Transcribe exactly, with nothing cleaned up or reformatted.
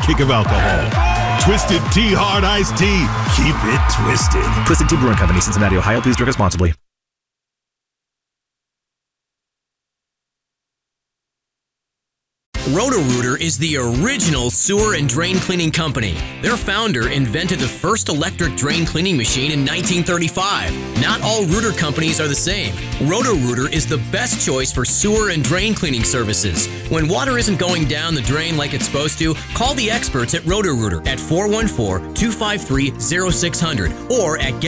kick of alcohol. Twisted Tea Hard Iced Tea. Keep it twisted. Twisted Tea Brewing Company, Cincinnati, Ohio. Please drink responsibly. Roto-Rooter is the original sewer and drain cleaning company. Their founder invented the first electric drain cleaning machine in nineteen thirty-five. Not all rooter companies are the same. Roto-Rooter is the best choice for sewer and drain cleaning services. When water isn't going down the drain like it's supposed to, call the experts at Roto-Rooter at four one four, two five three, zero six zero zero or at